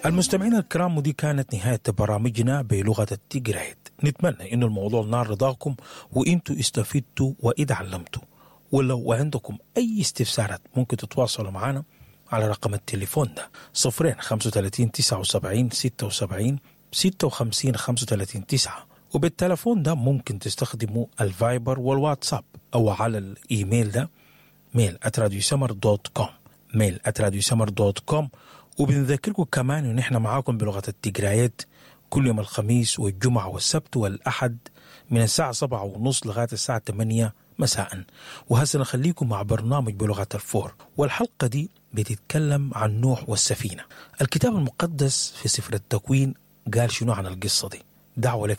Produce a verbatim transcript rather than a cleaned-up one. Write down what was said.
المستمعين الكرام، ودي كانت نهاية برامجنا بلغة التيجرايد. نتمنى إنه الموضوع نال رضاكم وإنتوا استفدتوا وإذا علمتوا. ولو عندكم أي استفسارات ممكن تتواصلوا معنا على رقم التليفون ده صفرين خمسة وثلاثين تسعة وسبعين ستة وسبعين ستة وخمسين خمسة وثلاثين تسعة، وبالتليفون ده ممكن تستخدموا الفايبر والواتساب أو على الإيميل ده ميل آت راديو سمر دوت كوم ميل آت راديو سمر دوت كوم. وبنذكركم كمان إن إحنا معاكم بلغة التيجرايد كل يوم الخميس والجمعة والسبت والأحد من الساعة سبعة ونص لغاية الساعة ثمانية مساء. وهسه نخليكم مع برنامج بلغة الفور، والحلقة دي بتتكلم عن نوح والسفينة. الكتاب المقدس في سفر التكوين قال شنو عن القصة دي؟ دعوة لك